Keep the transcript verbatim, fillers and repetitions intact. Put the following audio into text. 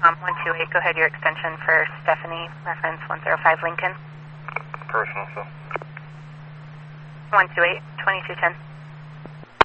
Um, one two eight, go ahead, your extension for Stephanie, reference one zero five Lincoln. Personal, so. one two eight, twenty-two ten.